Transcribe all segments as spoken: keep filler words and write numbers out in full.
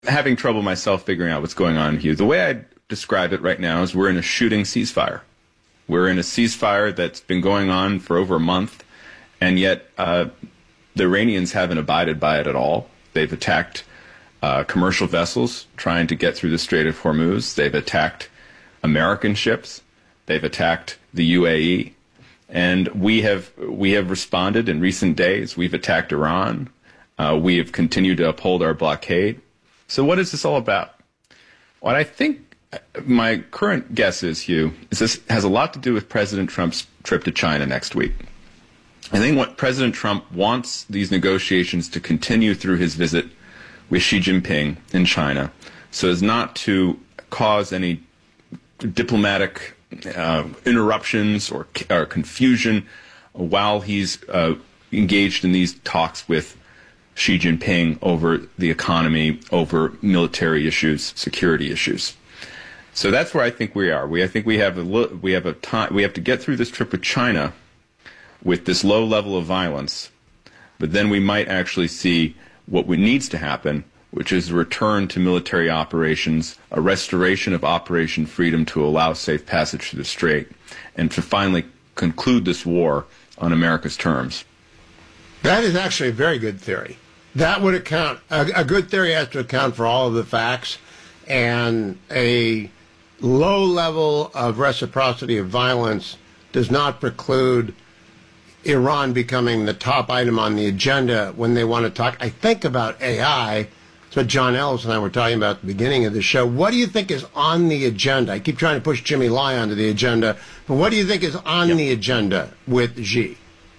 having trouble myself figuring out what's going on, Hugh. The way I describe it right now is we're in a shooting ceasefire. We're in a ceasefire that's been going on for over a month, and yet uh, the Iranians haven't abided by it at all. They've attacked uh, commercial vessels trying to get through the Strait of Hormuz. They've attacked American ships. They've attacked the U A E. And we have we have responded in recent days. We've attacked Iran. Uh, we have continued to uphold our blockade. So what is this all about? What I think my current guess is, Hugh, is this has a lot to do with President Trump's trip to China next week. I think what President Trump wants these negotiations to continue through his visit with Xi Jinping in China so as not to cause any diplomatic uh, interruptions or, or confusion while he's uh, engaged in these talks with Xi Jinping over the economy, over military issues, security issues. So that's where I think we are. We I think we have a we have a time we have to get through this trip with China with this low level of violence, but then we might actually see what needs to happen, which is a return to military operations, a restoration of Operation Freedom to allow safe passage through the Strait, and to finally conclude this war on America's terms. That is actually a very good theory. That would account, a, a good theory has to account for all of the facts, and a low level of reciprocity of violence does not preclude Iran becoming the top item on the agenda when they want to talk, I think, about A I. That's what John Ellis and I were talking about at the beginning of the show. What do you think is on the agenda? I keep trying to push Jimmy Lai onto the agenda, but what do you think is on yep. the agenda with Xi?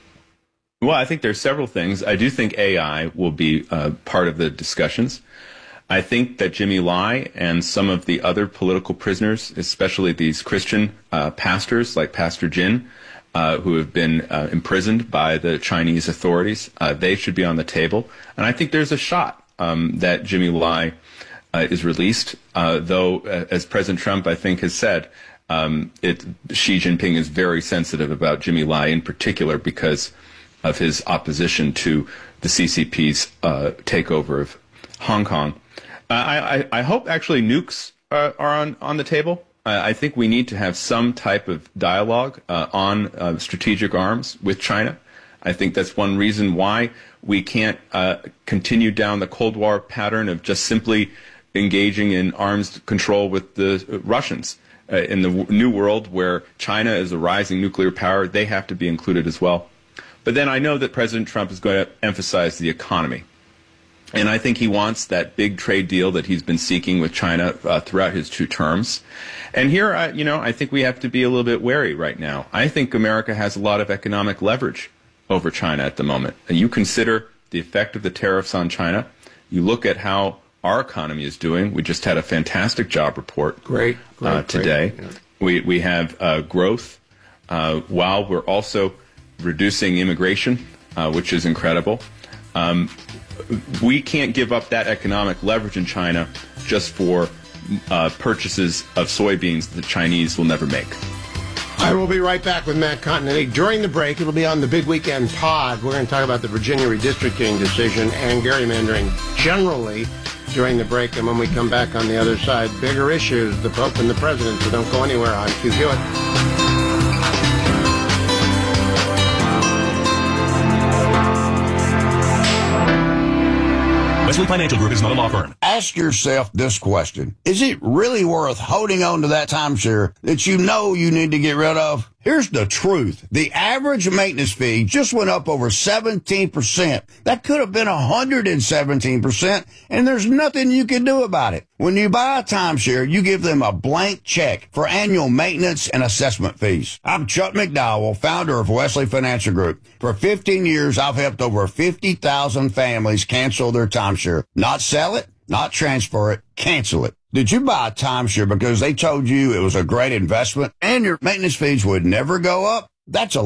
Well, I think there's several things. I do think A I will be uh, part of the discussions. I think that Jimmy Lai and some of the other political prisoners, especially these Christian uh, pastors like Pastor Jin, uh, who have been uh, imprisoned by the Chinese authorities, uh, they should be on the table. And I think there's a shot um, that Jimmy Lai uh, is released, uh, though, uh, as President Trump, I think, has said, um, it, Xi Jinping is very sensitive about Jimmy Lai in particular because of his opposition to the C C P's uh, takeover of Hong Kong. Uh, I, I, I hope actually nukes uh, are on, on the table. Uh, I think we need to have some type of dialogue uh, on uh, strategic arms with China. I think that's one reason why we can't uh, continue down the Cold War pattern of just simply engaging in arms control with the Russians. Uh, in the w- new world where China is a rising nuclear power, they have to be included as well. But then I know that President Trump is going to emphasize the economy. And I think he wants that big trade deal that he's been seeking with China uh, throughout his two terms. And here, uh, you know, I think we have to be a little bit wary right now. I think America has a lot of economic leverage over China at the moment. And you consider the effect of the tariffs on China. You look at how our economy is doing. We just had a fantastic job report great, great, uh, today. Great. Yeah. We, we have uh, growth uh, while we're also reducing immigration, uh, which is incredible. Um, we can't give up that economic leverage in China just for uh, purchases of soybeans that the Chinese will never make. I will be right back with Matt Continenty. During the break, it'll be on the Big Weekend Pod. We're going to talk about the Virginia redistricting decision and gerrymandering generally during the break. And when we come back on the other side, bigger issues, the Pope and the President. So don't go anywhere. I'm Hugh Hewitt. Wesley Financial Group is not a law firm. Ask yourself this question. Is it really worth holding on to that timeshare that you know you need to get rid of? Here's the truth. The average maintenance fee just went up over seventeen percent. That could have been one hundred seventeen percent, and there's nothing you can do about it. When you buy a timeshare, you give them a blank check for annual maintenance and assessment fees. I'm Chuck McDowell, founder of Wesley Financial Group. For fifteen years, I've helped over fifty thousand families cancel their timeshare. Not sell it, not transfer it, cancel it. Did you buy a timeshare because they told you it was a great investment and your maintenance fees would never go up? That's a lie.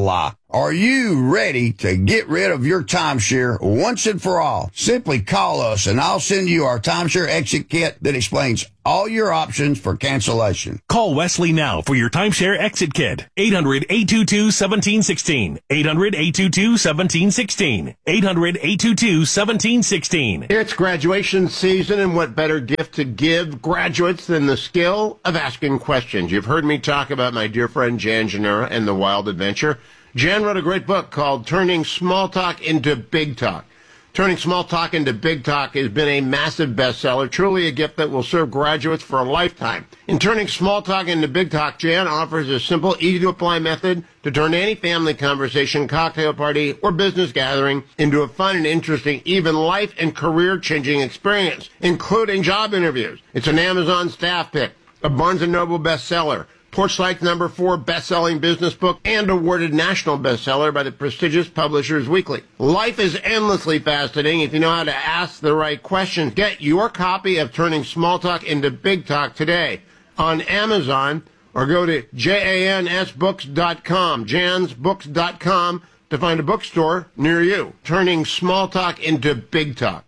Are you ready to get rid of your timeshare once and for all? Simply call us and I'll send you our timeshare exit kit that explains all your options for cancellation. Call Wesley now for your timeshare exit kit. eight hundred, eight two two, one seven one six. eight hundred, eight two two, one seven one six. eight hundred, eight two two, one seven one six. It's graduation season, and what better gift to give graduates than the skill of asking questions? You've heard me talk about my dear friend Jan Genera and the Wild Adventure. Jan wrote a great book called Turning Small Talk into Big Talk. Turning Small Talk into Big Talk has been a massive bestseller, truly a gift that will serve graduates for a lifetime. In Turning Small Talk into Big Talk, Jan offers a simple, easy-to-apply method to turn any family conversation, cocktail party, or business gathering into a fun and interesting, even life and career-changing experience, including job interviews. It's an Amazon staff pick, a Barnes and Noble bestseller, Porchlight's number four best-selling business book, and awarded national bestseller by the prestigious Publishers Weekly. Life is endlessly fascinating if you know how to ask the right questions. Get your copy of Turning Small Talk into Big Talk today on Amazon, or go to jans books dot com, jans books dot com, to find a bookstore near you. Turning Small Talk into Big Talk.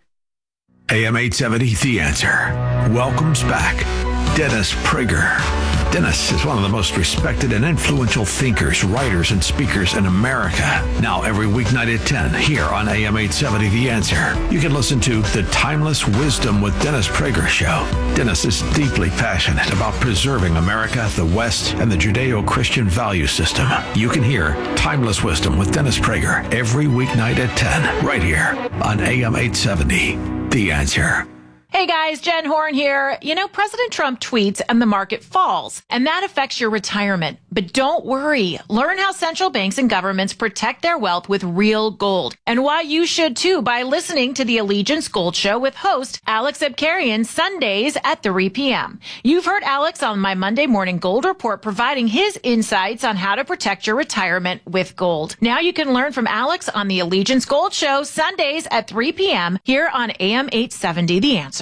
A M eight seventy, The Answer, welcomes back Dennis Prager. Dennis is one of the most respected and influential thinkers, writers, and speakers in America. Now, every weeknight at ten, here on A M eight seventy, The Answer, you can listen to The Timeless Wisdom with Dennis Prager Show. Dennis is deeply passionate about preserving America, the West, and the Judeo-Christian value system. You can hear Timeless Wisdom with Dennis Prager every weeknight at ten, right here on A M eight seventy, The Answer. Hey guys, Jen Horn here. You know, President Trump tweets and the market falls, and that affects your retirement. But don't worry. Learn how central banks and governments protect their wealth with real gold, and why you should too by listening to the Allegiance Gold Show with host Alex Abkarian Sundays at three p.m. You've heard Alex on my Monday Morning Gold Report providing his insights on how to protect your retirement with gold. Now you can learn from Alex on the Allegiance Gold Show Sundays at three p.m. here on A M eight seventy, The Answer.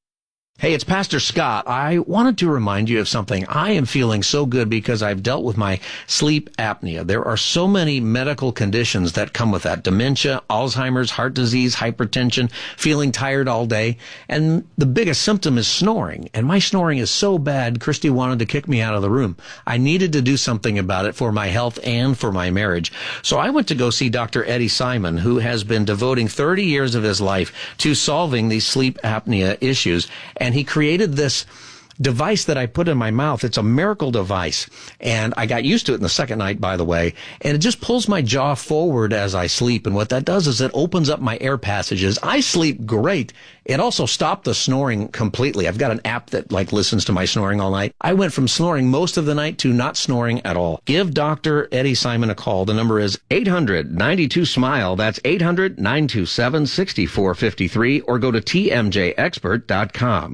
Hey, it's Pastor Scott. I wanted to remind you of something. I am feeling so good because I've dealt with my sleep apnea. There are so many medical conditions that come with that. Dementia, Alzheimer's, heart disease, hypertension, feeling tired all day. And the biggest symptom is snoring. And my snoring is so bad, Christy wanted to kick me out of the room. I needed to do something about it for my health and for my marriage. So I went to go see Doctor Eddie Simon, who has been devoting thirty years of his life to solving these sleep apnea issues. And And he created this device that I put in my mouth. It's a miracle device. And I got used to it in the second night, by the way. And it just pulls my jaw forward as I sleep. And what that does is it opens up my air passages. I sleep great. It also stopped the snoring completely. I've got an app that like listens to my snoring all night. I went from snoring most of the night to not snoring at all. Give Doctor Eddie Simon a call. The number is eight hundred, nine two, SMILE. That's eight hundred, nine two seven, six four five three, or go to T M J expert dot com.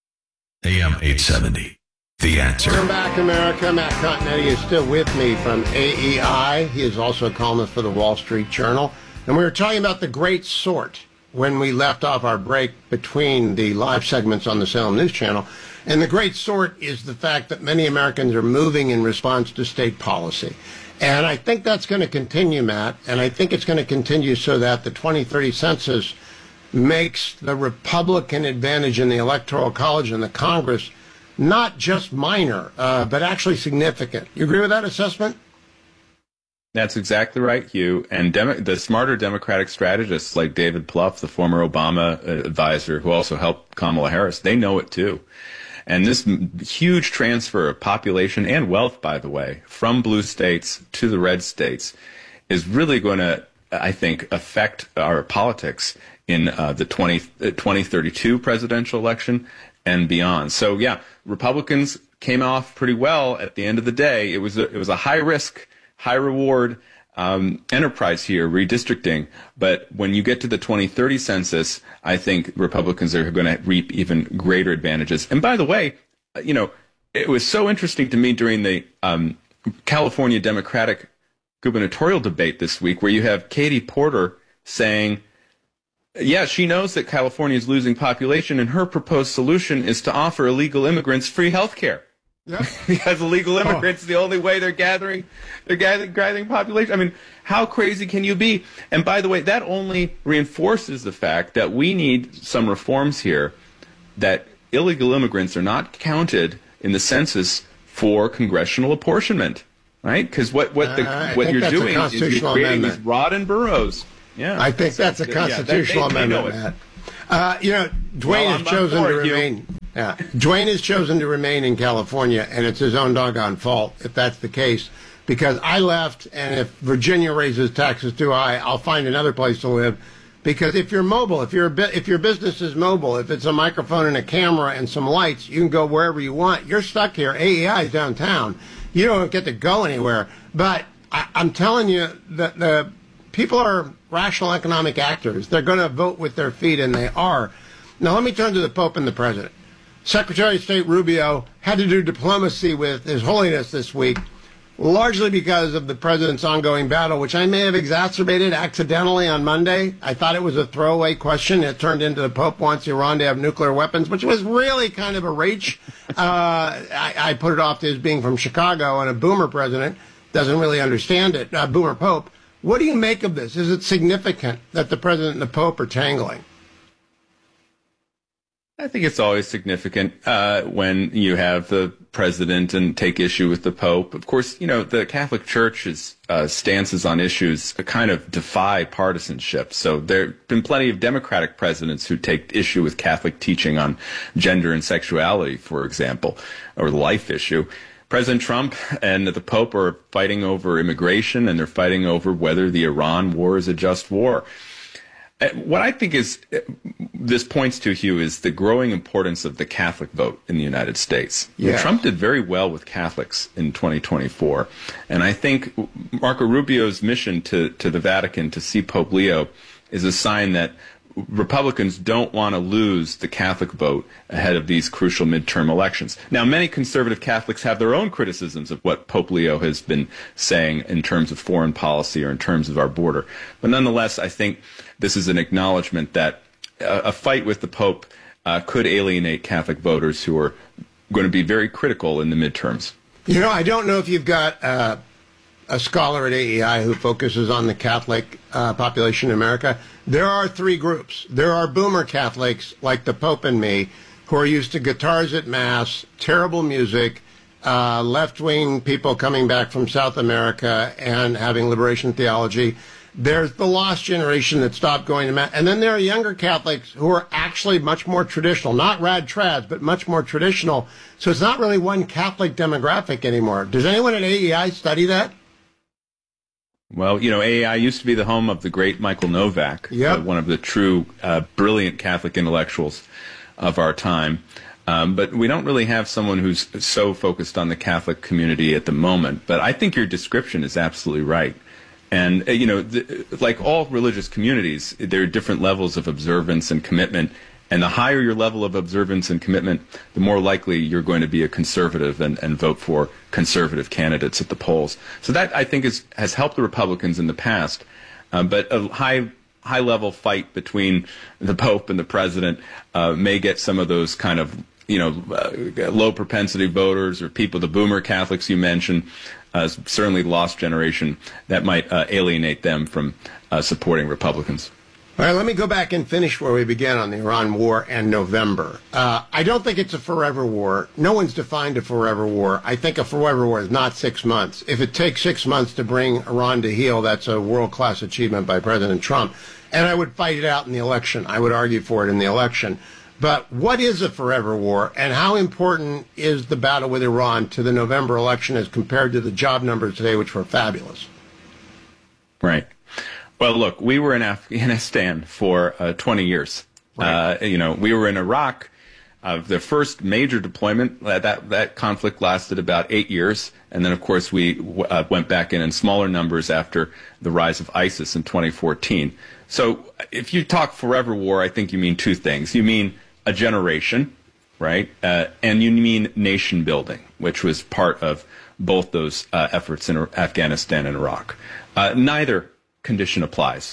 A M eight seventy, The Answer. Welcome back, America. Matt Continetti is still with me from A E I. He is also a columnist for the Wall Street Journal. And we were talking about the Great Sort when we left off our break between the live segments on the Salem News Channel. And the Great Sort is the fact that many Americans are moving in response to state policy. And I think that's going to continue, Matt. And I think it's going to continue so that the twenty thirty census makes the Republican advantage in the Electoral College and the Congress not just minor, uh, but actually significant. You agree with that assessment? That's exactly right, Hugh. And Demo- the smarter Democratic strategists like David Plouffe, the former Obama advisor who also helped Kamala Harris, they know it too. And this m- huge transfer of population and wealth, by the way, from blue states to the red states is really going to, I think, affect our politics in uh, the twenty thirty-two presidential election and beyond. So, yeah, Republicans came off pretty well at the end of the day. It was a, it was a high-risk, high-reward um, enterprise here, redistricting. But when you get to the twenty thirty census, I think Republicans are going to reap even greater advantages. And by the way, you know, it was so interesting to me during the um, California Democratic gubernatorial debate this week where you have Katie Porter saying, yeah, she knows that California is losing population, and her proposed solution is to offer illegal immigrants free health care. Yep. Because illegal immigrants oh. is the only way they're gathering, they're gathering, gathering population. I mean, how crazy can you be? And by the way, that only reinforces the fact that we need some reforms here, that illegal immigrants are not counted in the census for congressional apportionment, right? Because what what the, uh, what you're doing is you're creating amendment. these Rodden boroughs. Yeah, I think that's a constitutional yeah, that, they, amendment, Matt. Uh, you know, Dwayne well, has chosen to remain. Yeah, Dwayne has chosen to remain in California, and it's his own doggone fault if that's the case. Because I left, and if Virginia raises taxes too high, I'll find another place to live. Because if you're mobile, if you're a bi- if your business is mobile, if it's a microphone and a camera and some lights, you can go wherever you want. You're stuck here. A E I is downtown. You don't get to go anywhere. But I, I'm telling you that the people are rational economic actors. They're going to vote with their feet, and they are. Now let me turn to the Pope and the President. Secretary of State Rubio had to do diplomacy with His Holiness this week, largely because of the president's ongoing battle, which I may have exacerbated accidentally on Monday. I thought it was a throwaway question. It turned into the Pope wants Iran to have nuclear weapons, which was really kind of a reach. Uh, I, I put it off to his being from Chicago, and a boomer president doesn't really understand it. Uh, boomer Pope. What do you make of this? Is it significant that the president and the Pope are tangling? I think it's always significant uh, when you have the president and take issue with the Pope. Of course, you know, the Catholic Church's uh, stances on issues kind of defy partisanship. So there have been plenty of Democratic presidents who take issue with Catholic teaching on gender and sexuality, for example, or the life issue. President Trump and the Pope are fighting over immigration, and they're fighting over whether the Iran war is a just war. What I think is this points to, Hugh, is the growing importance of the Catholic vote in the United States. Yeah. Trump did very well with Catholics in twenty twenty-four. And I think Marco Rubio's mission to, to the Vatican to see Pope Leo is a sign that Republicans don't want to lose the Catholic vote ahead of these crucial midterm elections. Now, many conservative Catholics have their own criticisms of what Pope Leo has been saying in terms of foreign policy or in terms of our border. But nonetheless, I think this is an acknowledgement that a, a fight with the Pope uh, could alienate Catholic voters who are going to be very critical in the midterms. You know, I don't know if you've got uh, a scholar at A E I who focuses on the Catholic uh, population in America. There are three groups. There are boomer Catholics like the Pope and me who are used to guitars at Mass, terrible music, uh, left-wing people coming back from South America and having liberation theology. There's the lost generation that stopped going to Mass. And then there are younger Catholics who are actually much more traditional, not rad trads, but much more traditional. So it's not really one Catholic demographic anymore. Does anyone at A E I study that? Well, you know, A E I used to be the home of the great Michael Novak, yep. uh, one of the true uh, brilliant Catholic intellectuals of our time. Um, but we don't really have someone who's so focused on the Catholic community at the moment. But I think your description is absolutely right. And, uh, you know, the, like all religious communities, there are different levels of observance and commitment. And the higher your level of observance and commitment, the more likely you're going to be a conservative and, and vote for conservative candidates at the polls. So that, I think, is, has helped the Republicans in the past. Um, but a high high level fight between the Pope and the president uh, may get some of those kind of, you know, uh, low propensity voters or people, the boomer Catholics you mentioned, uh, certainly the lost generation, that might uh, alienate them from uh, supporting Republicans. All right, let me go back and finish where we began on the Iran war and November. Uh, I don't think it's a forever war. No one's defined a forever war. I think a forever war is not six months. If it takes six months to bring Iran to heel, that's a world-class achievement by President Trump. And I would fight it out in the election. I would argue for it in the election. But what is a forever war, and how important is the battle with Iran to the November election as compared to the job numbers today, which were fabulous? Right. Well, look, we were in Afghanistan for uh, twenty years. Right. Uh, you know, we were in Iraq. Uh, the first major deployment, uh, that that conflict lasted about eight years. And then, of course, we w- uh, went back in in smaller numbers after the rise of ISIS in twenty fourteen. So if you talk forever war, I think you mean two things. You mean a generation, right? Uh, and you mean nation building, which was part of both those uh, efforts in Afghanistan and Iraq. Uh, neither condition applies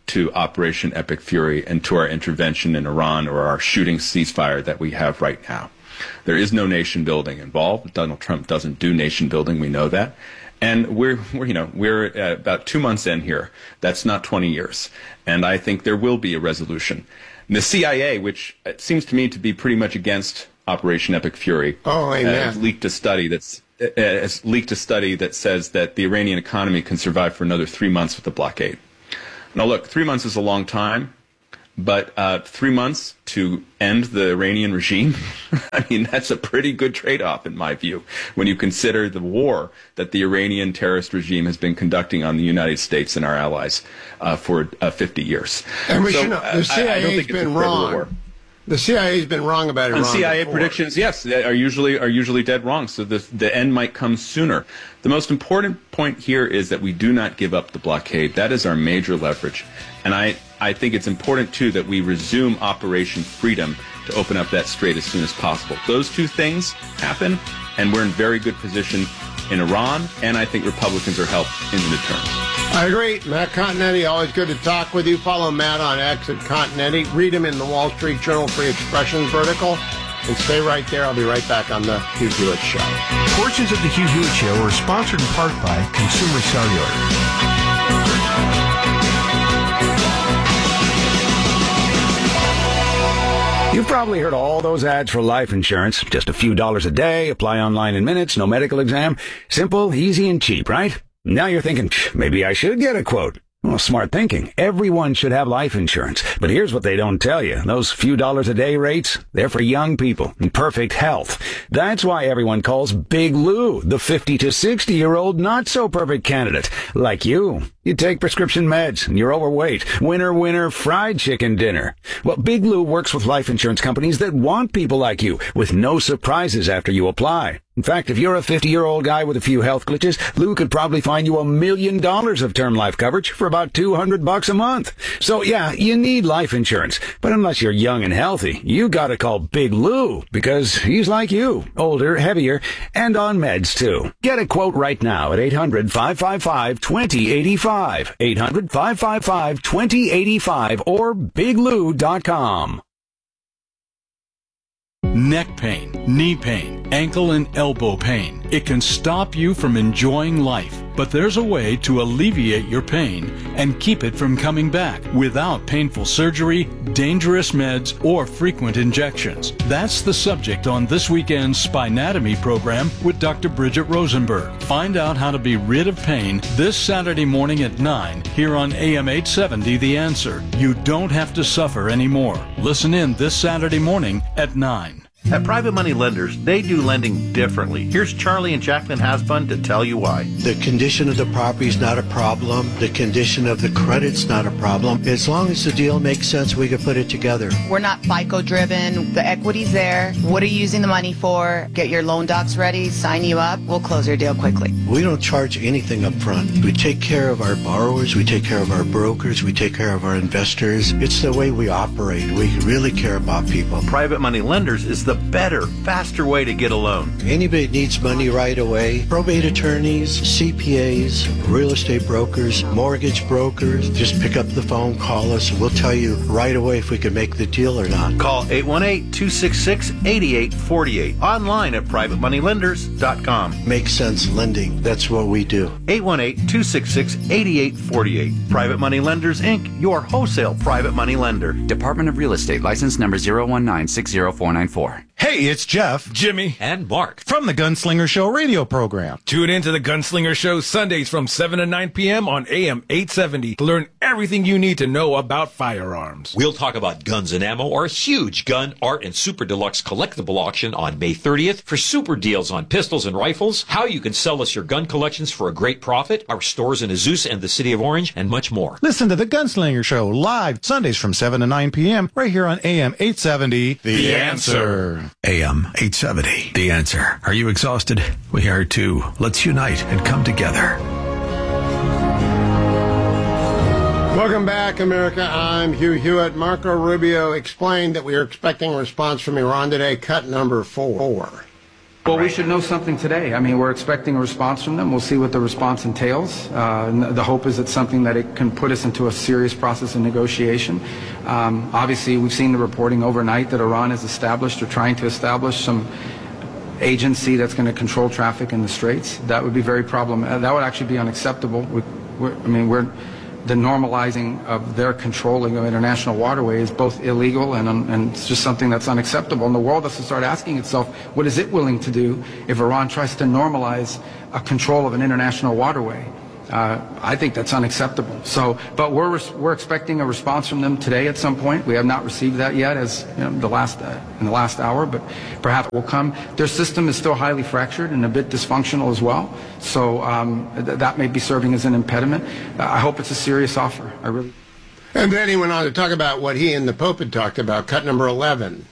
to Operation Epic Fury and to our intervention in Iran or our shooting ceasefire that we have right now. There is no nation building involved. Donald Trump doesn't do nation building. We know that. And we're, we're you know, we're uh, about two months in here. That's not twenty years. And I think there will be a resolution. And the C I A, which it seems to me to be pretty much against Operation Epic Fury, oh, amen. uh, has leaked a study that's uh, has leaked a study that says that the Iranian economy can survive for another three months with the blockade. Now, look, three months is a long time. But uh, three months to end the Iranian regime, I mean, that's a pretty good trade-off in my view, when you consider the war that the Iranian terrorist regime has been conducting on the United States and our allies uh, for uh, fifty years. And we so, should know, the C I A's been wrong. The C I A's been wrong about Iran. And C I A before. predictions, yes, are usually are usually dead wrong. So the the end might come sooner. The most important point here is that we do not give up the blockade. That is our major leverage, and I. I think it's important, too, that we resume Operation Freedom to open up that strait as soon as possible. Those two things happen, and we're in very good position in Iran, and I think Republicans are helped in the midterm. I agree. Matt Continetti, always good to talk with you. Follow Matt on X at Continetti. Read him in the Wall Street Journal Free Expressions vertical. And stay right there. I'll be right back on the Hugh Hewitt Show. Portions of the Hugh Hewitt Show are sponsored in part by Consumer Cellular. You've probably heard all those ads for life insurance. Just a few dollars a day, apply online in minutes, no medical exam. Simple, easy, and cheap, right? Now you're thinking, maybe I should get a quote. Well, smart thinking. Everyone should have life insurance. But here's what they don't tell you. Those few dollars a day rates, they're for young people in perfect health. That's why everyone calls Big Lou the fifty to sixty year old not so perfect candidate. Like you. You take prescription meds and you're overweight. Winner, winner, fried chicken dinner. Well, Big Lou works with life insurance companies that want people like you with no surprises after you apply. In fact, if you're a fifty-year-old guy with a few health glitches, Lou could probably find you a million dollars of term life coverage for about two hundred bucks a month. So yeah, you need life insurance. But unless you're young and healthy, you gotta call Big Lou because he's like you, older, heavier, and on meds too. Get a quote right now at eight hundred, five five five, two zero eight five, eight hundred, five five five, two zero eight five, or big lou dot com. Neck pain, knee pain, ankle and elbow pain. It can stop you from enjoying life, but there's a way to alleviate your pain and keep it from coming back without painful surgery, dangerous meds, or frequent injections. That's the subject on this weekend's Spinatomy program with Doctor Bridget Rosenberg. Find out how to be rid of pain this Saturday morning at nine here on A M eight seventy The Answer. You don't have to suffer anymore. Listen in this Saturday morning at nine. At Private Money Lenders, they do lending differently. Here's Charlie and Jacqueline Hasbun to tell you why. The condition of the property is not a problem. The condition of the credit's not a problem. As long as the deal makes sense, we can put it together. We're not FICO driven. The equity's there. What are you using the money for? Get your loan docs ready, sign you up. We'll close your deal quickly. We don't charge anything up front. We take care of our borrowers. We take care of our brokers. We take care of our investors. It's the way we operate. We really care about people. Private Money Lenders is the better, faster way to get a loan. Anybody that needs money right away, probate attorneys, C P As, real estate brokers, mortgage brokers, just pick up the phone, call us, and we'll tell you right away if we can make the deal or not. Call eight one eight, two six six, eight eight four eight. Online at private money lenders dot com. Makes sense lending. That's what we do. eight one eight, two six six, eight eight four eight. Private Money Lenders, Incorporated, your wholesale private money lender. Department of Real Estate, license number zero one nine six zero four nine four. Hey, it's Jeff, Jimmy, and Mark from the Gunslinger Show radio program. Tune in to the Gunslinger Show Sundays from seven to nine p.m. on A M eight seventy to learn everything you need to know about firearms. We'll talk about guns and ammo, our huge gun, art, and super deluxe collectible auction on May thirtieth for super deals on pistols and rifles, how you can sell us your gun collections for a great profit, our stores in Azusa and the City of Orange, and much more. Listen to the Gunslinger Show live Sundays from seven to nine p.m. right here on A M eight seventy. The, the Answer. answer. A M eight seventy. The Answer. Are you exhausted? We are too. Let's unite and come together. Welcome back, America. I'm Hugh Hewitt. Marco Rubio explained that we are expecting a response from Iran today, cut number four. Well, we should know something today. I mean, we're expecting a response from them. We'll see what the response entails. Uh, the hope is it's something that it can put us into a serious process of negotiation. Um, obviously, we've seen the reporting overnight that Iran has established or trying to establish some agency that's going to control traffic in the Straits. That would be very problematic. That would actually be unacceptable. We, we're, I mean, we're the normalizing of their controlling of international waterways is both illegal and, and it's just something that's unacceptable. And the world has to start asking itself, what is it willing to do if Iran tries to normalize a control of an international waterway? Uh, I think that's unacceptable. So, but we're we're expecting a response from them today at some point. We have not received that yet, as you know, the last uh, in the last hour, but perhaps it will come. Their system is still highly fractured and a bit dysfunctional as well. So um, th- that may be serving as an impediment. Uh, I hope it's a serious offer. I really. And then he went on to talk about what he and the Pope had talked about, cut number eleven.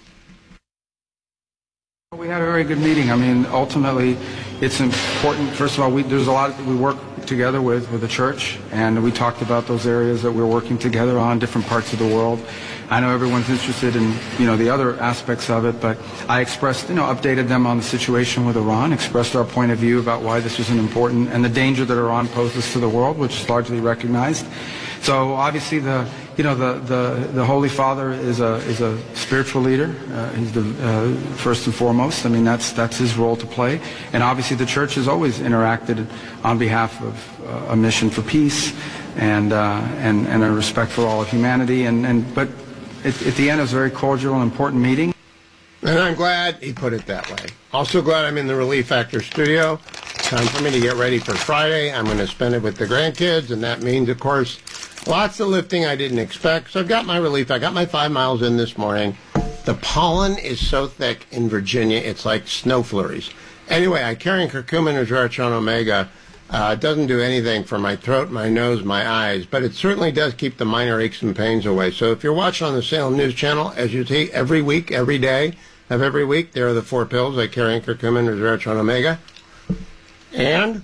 We had a very good meeting. I mean, ultimately, it's important. First of all, we, there's a lot that we work together with, with the church, and we talked about those areas that we're working together on, different parts of the world. I know everyone's interested in, you know, the other aspects of it, but I expressed, you know, updated them on the situation with Iran, expressed our point of view about why this is an important, and the danger that Iran poses to the world, which is largely recognized. So obviously the, you know, the, the, the Holy Father is a, is a spiritual leader. Uh, he's the, uh, first and foremost. I mean, that's, that's his role to play. And obviously the church has always interacted on behalf of uh, a mission for peace and, uh, and, and a respect for all of humanity. And, and, but at, at the end, it was a very cordial and important meeting. And I'm glad he put it that way. Also glad I'm in the Relief Factor studio. Time for me to get ready for Friday. I'm going to spend it with the grandkids, and that means, of course, lots of lifting I didn't expect. So I've got my relief. I got my five miles in this morning. The pollen is so thick in Virginia, it's like snow flurries. Anyway, I carry curcumin and resveratrol omega. Uh, it doesn't do anything for my throat, my nose, my eyes, but it certainly does keep the minor aches and pains away. So if you're watching on the Salem News Channel, as you see every week, every day of every week, there are the four pills. I carry curcumin and resveratrol omega. And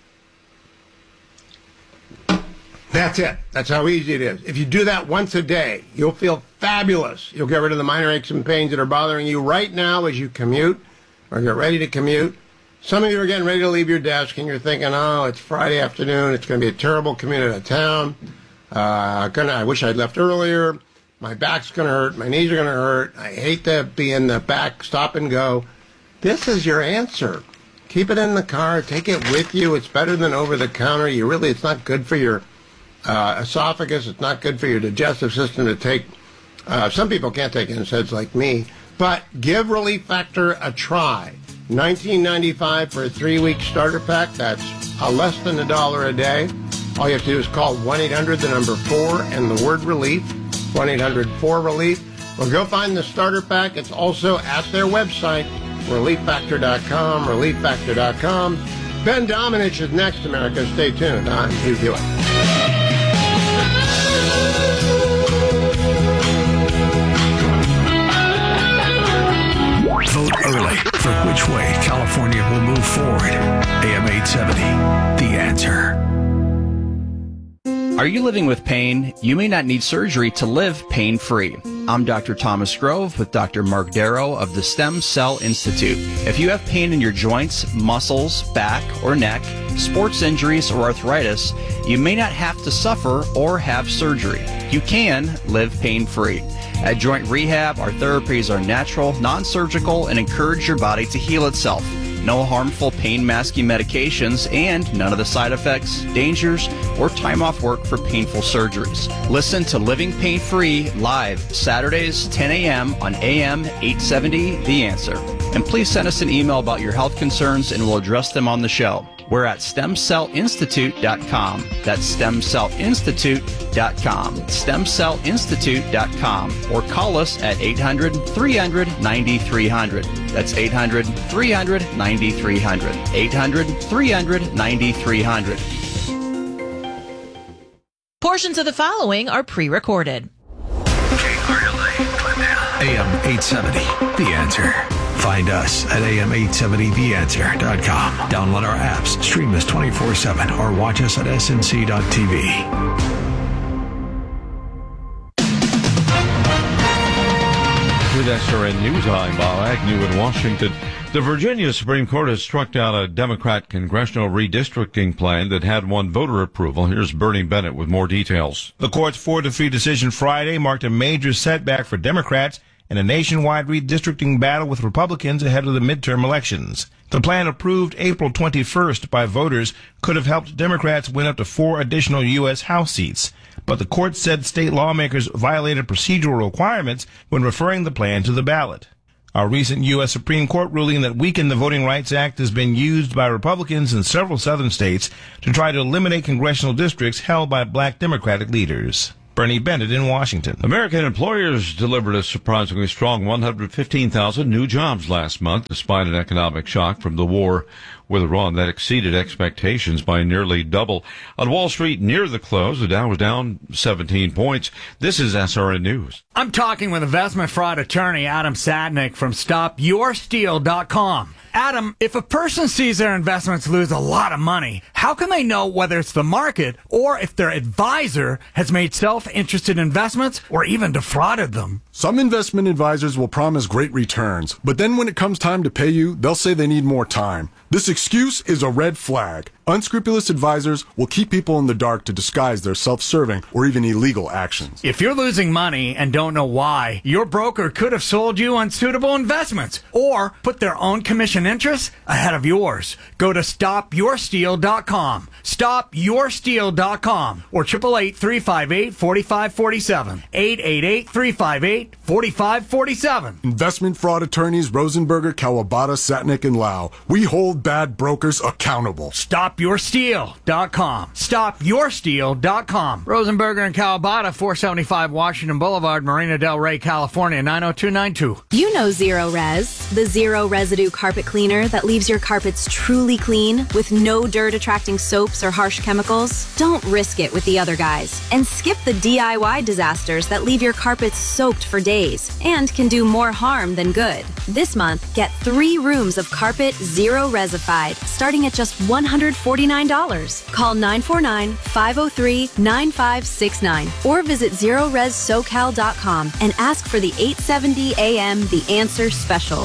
that's it. That's how easy it is. If you do that once a day, you'll feel fabulous. You'll get rid of the minor aches and pains that are bothering you right now as you commute or get ready to commute. Some of you are getting ready to leave your desk and you're thinking, oh, it's Friday afternoon. It's going to be a terrible commute out of town. Uh, gonna, I wish I'd left earlier. My back's going to hurt. My knees are going to hurt. I hate to be in the back, stop and go. This is your answer. Keep it in the car. Take it with you. It's better than over the counter. You really, it's not good for your Uh, esophagus. It's not good for your digestive system to take. Uh, some people can't take N SAIDs like me, but give Relief Factor a try. nineteen ninety-five for a three-week starter pack. That's uh, less than a dollar a day. All you have to do is call one eight hundred, the number four, and the word relief, one eight hundred four relief. Or go find the starter pack. It's also at their website, relief factor dot com, relief factor dot com. Ben Domenech is next, America. Stay tuned on Hugh Hewitt. Vote early for which way California will move forward. A M eight seventy, The Answer. Are you living with pain? You may not need surgery to live pain-free. I'm Doctor Thomas Grove with Doctor Mark Darrow of the Stem Cell Institute. If you have pain in your joints, muscles, back, or neck, sports injuries, or arthritis, you may not have to suffer or have surgery. You can live pain-free. At Joint Rehab, our therapies are natural, non-surgical, and encourage your body to heal itself. No harmful pain-masking medications, and none of the side effects, dangers, or time off work for painful surgeries. Listen to Living Pain-Free live Saturdays, ten a.m. on A M eight seventy, The Answer. And please send us an email about your health concerns, and we'll address them on the show. We're at stem cell institute dot com. That's stem cell institute dot com. stem cell institute dot com. Or call us at eight hundred, three hundred, ninety-three hundred. That's eight hundred, three hundred, ninety-three hundred. eight hundred, three hundred, ninety-three hundred. Portions of the following are pre-recorded. A M eight seventy, The Answer. Find us at A M eight seventy the answer dot com. Download our apps, stream us twenty-four seven, or watch us at S N C dot T V. Good With S R N News, I'm Bob Agnew in Washington. The Virginia Supreme Court has struck down a Democrat congressional redistricting plan that had won voter approval. Here's Bernie Bennett with more details. The court's four to three decision Friday marked a major setback for Democrats in a nationwide redistricting battle with Republicans ahead of the midterm elections. The plan, approved April twenty-first by voters, could have helped Democrats win up to four additional U S House seats. But the court said state lawmakers violated procedural requirements when referring the plan to the ballot. A recent U S Supreme Court ruling that weakened the Voting Rights Act has been used by Republicans in several southern states to try to eliminate congressional districts held by black Democratic leaders. Bernie Bennett in Washington. American employers delivered a surprisingly strong one hundred fifteen thousand new jobs last month, despite an economic shock from the war with Iran that exceeded expectations by nearly double. On Wall Street near the close, the Dow was down seventeen points. This is S R N News. I'm talking with investment fraud attorney Adam Sadnick from stop your steal dot com. Adam, if a person sees their investments lose a lot of money, how can they know whether it's the market or if their advisor has made self-interested investments or even defrauded them? Some investment advisors will promise great returns, but then when it comes time to pay you, they'll say they need more time. This excuse is a red flag. Unscrupulous advisors will keep people in the dark to disguise their self-serving or even illegal actions. If you're losing money and don't know why, your broker could have sold you unsuitable investments or put their own commission interests ahead of yours. Go to stop your steal dot com, stop your steal dot com, or eight eight eight, three five eight, four five four seven, eight eight eight, three five eight, four five four seven. Investment fraud attorneys Rosenberger, Kawabata, Satnick, and Lau. We hold bad brokers accountable. stop your steal dot com. stop your steal dot com. Rosenberger and Kawabata, four seventy-five Washington Boulevard, Marina Del Rey, California, nine oh two nine two. You know Zero Res, the zero residue carpet cleaner that leaves your carpets truly clean with no dirt-attracting soaps or harsh chemicals. Don't risk it with the other guys. And skip the D I Y disasters that leave your carpets soaked for days and can do more harm than good. This month, get three rooms of carpet Zero Resified, starting at just one hundred forty-nine dollars. Call nine four nine, five oh three, nine five six nine or visit zero res socal dot com and ask for the eight seventy A M The Answer Special.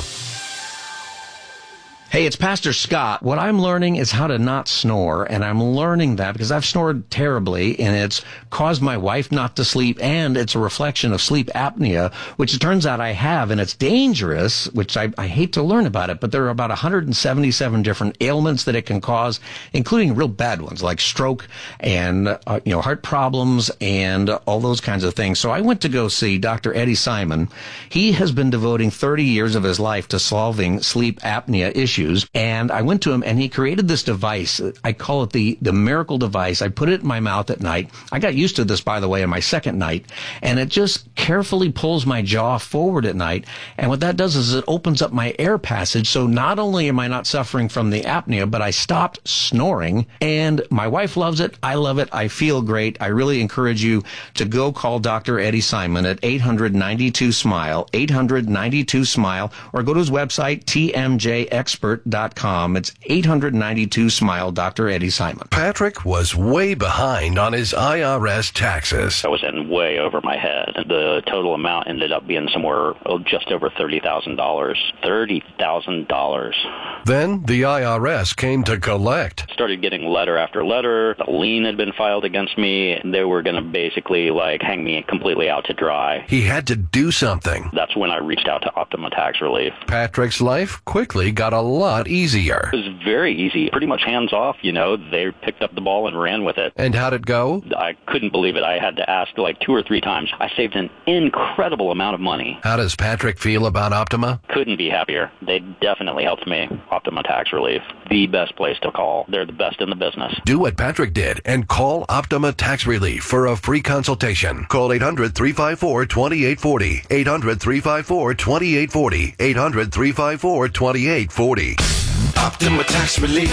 Hey, it's Pastor Scott. What I'm learning is how to not snore, and I'm learning that because I've snored terribly, and it's caused my wife not to sleep, and it's a reflection of sleep apnea, which it turns out I have, and it's dangerous, which I, I hate to learn about it, but there are about one hundred seventy-seven different ailments that it can cause, including real bad ones like stroke and uh, you know heart problems and all those kinds of things. So I went to go see Doctor Eddie Simon. He has been devoting thirty years of his life to solving sleep apnea issues. And I went to him and he created this device. I call it the, the miracle device. I put it in my mouth at night. I got used to this, by the way, on my second night. And it just carefully pulls my jaw forward at night. And what that does is it opens up my air passage. So not only am I not suffering from the apnea, but I stopped snoring. And my wife loves it. I love it. I feel great. I really encourage you to go call Doctor Eddie Simon at eight hundred, ninety-two, SMILE, eight hundred, ninety-two, SMILE, or go to his website, T M J expert dot com. It's eight hundred, ninety-two, SMILE, Doctor Eddie Simon. Patrick was way behind on his I R S taxes. I was in way over my head. The total amount ended up being somewhere oh, just over thirty thousand dollars. thirty thousand dollars. Then the I R S came to collect. Started getting letter after letter. A lien had been filed against me. They were going to basically like hang me completely out to dry. He had to do something. That's when I reached out to Optima Tax Relief. Patrick's life quickly got a lot easier. It was very easy. Pretty much hands off, you know. They picked up the ball and ran with it. And how'd it go? I couldn't believe it. I had to ask like two or three times. I saved an incredible amount of money. How does Patrick feel about Optima? Couldn't be happier. They definitely helped me. Optima Tax Relief. The best place to call. They're the best in the business. Do what Patrick did and call Optima Tax Relief for a free consultation. Call eight hundred, three five four, two eight four zero. eight hundred, three five four, two eight four zero. eight hundred, three five four, two eight four zero. Optima Tax Relief.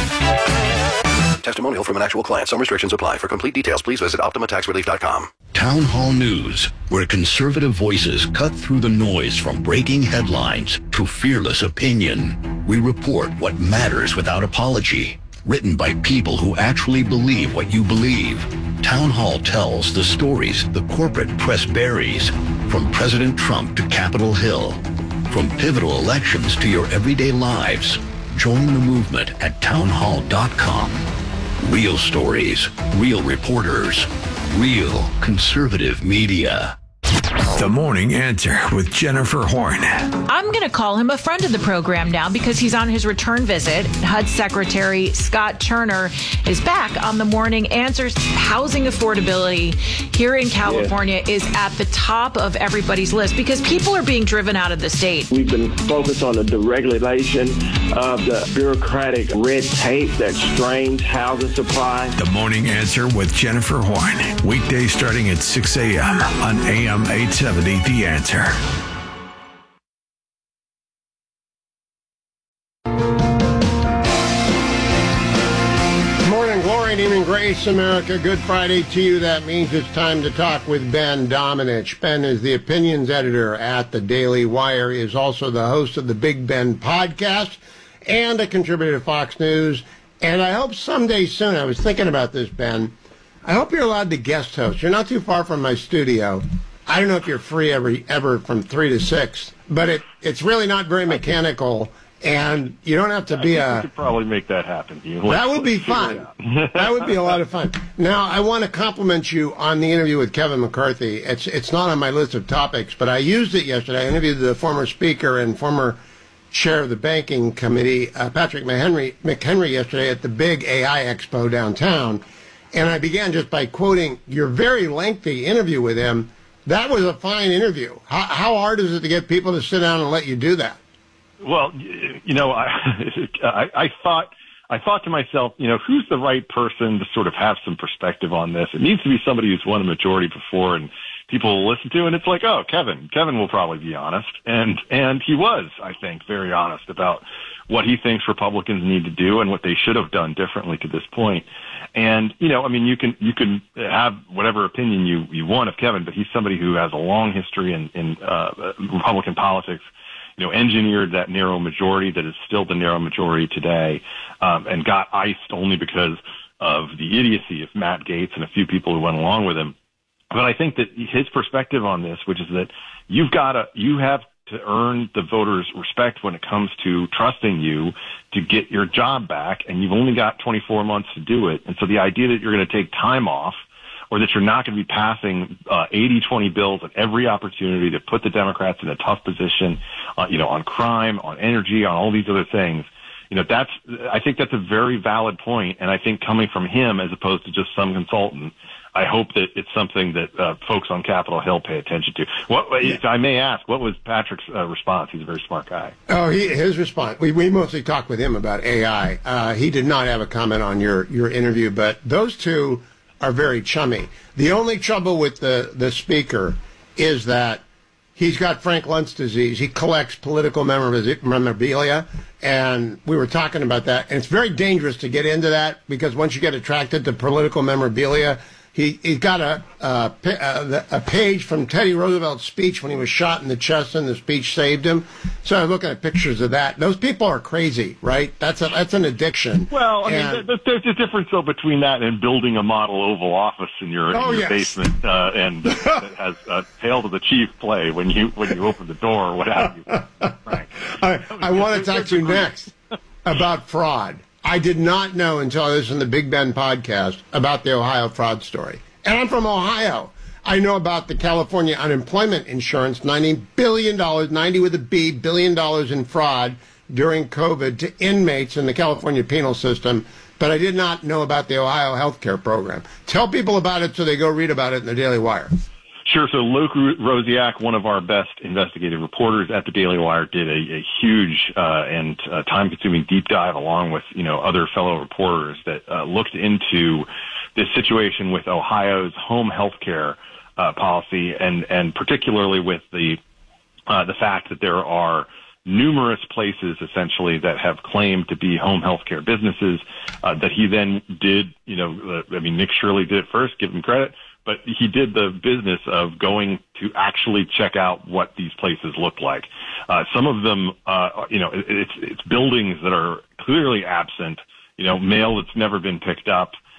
Testimonial from an actual client. Some restrictions apply. For complete details, please visit optima tax relief dot com. Town Hall News, where conservative voices cut through the noise from breaking headlines to fearless opinion. We report what matters without apology. Written by people who actually believe what you believe. Town Hall tells the stories the corporate press buries, from President Trump to Capitol Hill. From pivotal elections to your everyday lives, join the movement at town hall dot com. Real stories, real reporters, real conservative media. The Morning Answer with Jennifer Horn. I'm going to call him a friend of the program now because he's on his return visit. H U D Secretary Scott Turner is back on The Morning Answer's housing affordability here in California yeah. is at the top of everybody's list because people are being driven out of the state. We've been focused on the deregulation of the bureaucratic red tape that strains housing supply. The Morning Answer with Jennifer Horn. Weekdays starting at six a.m. on A M eight seventy. The Answer. Morning glory and evening grace, America. Good Friday to you. That means it's time to talk with Ben Domenech. Ben is the opinions editor at the Daily Wire, is also the host of the Big Ben podcast, and a contributor to Fox News. And I hope someday soon, I was thinking about this, Ben, I hope you're allowed to guest host. You're not too far from my studio. I don't know if you're free every ever from three to six, but it it's really not very mechanical, and you don't have to be I think a. We could probably make that happen. You that would be fun. That would be a lot of fun. Now, I want to compliment you on the interview with Kevin McCarthy. It's it's not on my list of topics, but I used it yesterday. I interviewed the former speaker and former chair of the banking committee, uh, Patrick McHenry, McHenry, yesterday at the big A I Expo downtown, and I began just by quoting your very lengthy interview with him. That was a fine interview. How, how hard is it to get people to sit down and let you do that? Well, you know, I, I, I thought, I thought to myself, you know, who's the right person to sort of have some perspective on this? It needs to be somebody who's won a majority before and people will listen to. And it's like, oh, Kevin, Kevin will probably be honest. And, and he was, I think, very honest about what he thinks Republicans need to do and what they should have done differently to this point. And, you know, I mean, you can, you can have whatever opinion you, you want of Kevin, but he's somebody who has a long history in, in, uh, Republican politics, you know, engineered that narrow majority that is still the narrow majority today, um, and got iced only because of the idiocy of Matt Gaetz and a few people who went along with him. But I think that his perspective on this, which is that you've got to, you have to earn the voters' respect when it comes to trusting you to get your job back, and you've only got twenty-four months to do it. And so the idea that you're going to take time off or that you're not going to be passing uh, eighty twenty bills at every opportunity to put the Democrats in a tough position, uh, you know, on crime, on energy, on all these other things, you know, that's, I think that's a very valid point. And I think coming from him as opposed to just some consultant, I hope that it's something that uh, folks on Capitol Hill pay attention to. What, yeah. If I may ask, what was Patrick's uh, response? He's a very smart guy. Oh, he, his response. We we mostly talked with him about A I. Uh, he did not have a comment on your, your interview, but those two are very chummy. The only trouble with the, the speaker is that he's got Frank Luntz disease. He collects political memorabilia, and we were talking about that. And it's very dangerous to get into that because once you get attracted to political memorabilia, He, he's got a, a, a page from Teddy Roosevelt's speech when he was shot in the chest and the speech saved him. So I'm looking at pictures of that. Those people are crazy, right? That's a, that's an addiction. Well, I and, mean, there's a difference, though, between that and building a model Oval Office in your, oh, in your yes. basement uh, and that has a Hail to the Chief play when you when you open the door or what have you. Frank. I, I want to talk to you next about fraud. I did not know until I listened to the Big Ben podcast about the Ohio fraud story. And I'm from Ohio. I know about the California unemployment insurance, ninety billion dollars, ninety with a B, billion dollars in fraud during COVID to inmates in the California penal system. But I did not know about the Ohio health care program. Tell people about it so they go read about it in the Daily Wire. Sure. So Luke Rosiak, one of our best investigative reporters at the Daily Wire, did a, a huge uh, and uh, time-consuming deep dive along with, you know, other fellow reporters that uh, looked into this situation with Ohio's home health care uh, policy and, and particularly with the uh, the fact that there are numerous places essentially that have claimed to be home health care businesses uh, that he then did, you know, uh, I mean, Nick Shirley did it first, give him credit. But he did the business of going to actually check out what these places look like. Uh, some of them, uh, you know, it, it's, it's buildings that are clearly absent, you know, mail that's never been picked up,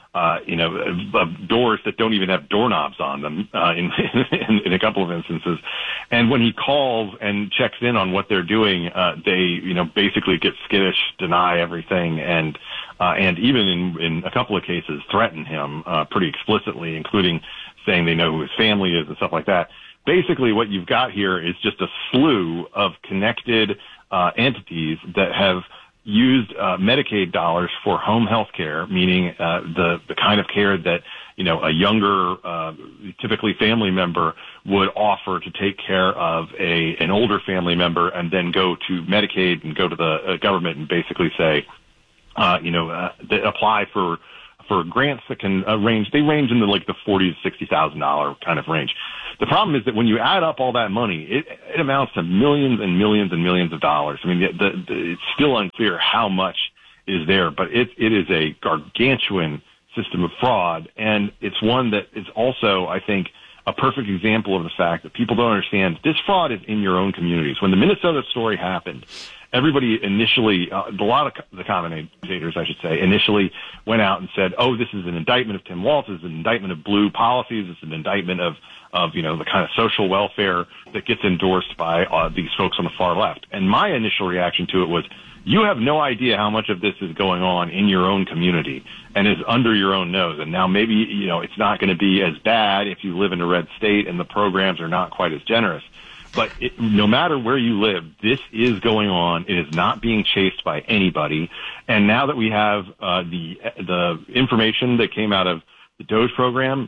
uh, you know, uh, doors that don't even have doorknobs on them uh, in, in, in a couple of instances. And when he calls and checks in on what they're doing, uh, they, you know, basically get skittish, deny everything, and uh, and even in, in a couple of cases threaten him uh, pretty explicitly, including saying they know who his family is and stuff like that. Basically, what you've got here is just a slew of connected uh, entities that have used uh, Medicaid dollars for home health care, meaning uh, the the kind of care that, you know, a younger, uh, typically family member would offer to take care of a an older family member, and then go to Medicaid and go to the uh, government and basically say, uh, you know, uh, they apply for for grants that can uh, range. They range in the like the forty to sixty thousand dollar kind of range. The problem is that when you add up all that money, it, it amounts to millions and millions and millions of dollars. I mean, the, the, the, it's still unclear how much is there, but it, it is a gargantuan system of fraud, and it's one that is also, I think, a perfect example of the fact that people don't understand this fraud is in your own communities. When the Minnesota story happened, everybody initially, uh, a lot of the commentators, I should say, initially went out and said, oh, this is an indictment of Tim Walz, this is an indictment of blue policies, it's an indictment of, of, you know, the kind of social welfare that gets endorsed by uh, these folks on the far left. And my initial reaction to it was, you have no idea how much of this is going on in your own community and is under your own nose. And now maybe, you know, it's not going to be as bad if you live in a red state and the programs are not quite as generous. But it, no matter where you live, this is going on. It is not being chased by anybody. And now that we have uh, the the information that came out of the DOGE program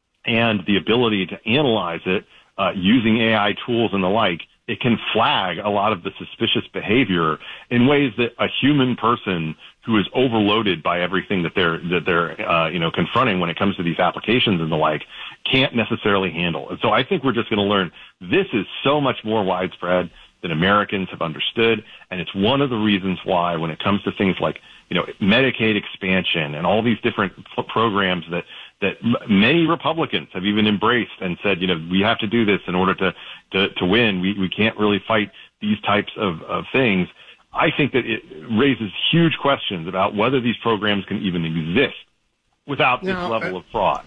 and the ability to analyze it uh, using A I tools and the like, it can flag a lot of the suspicious behavior in ways that a human person who is overloaded by everything that they're that they're uh, you know confronting when it comes to these applications and the like can't necessarily handle. And so I think we're just going to learn this is so much more widespread than Americans have understood, and it's one of the reasons why when it comes to things like, you know, Medicaid expansion and all these different programs that that many Republicans have even embraced and said, you know, we have to do this in order to to, to win. We we can't really fight these types of, of things. I think that it raises huge questions about whether these programs can even exist without this now, level uh, of fraud.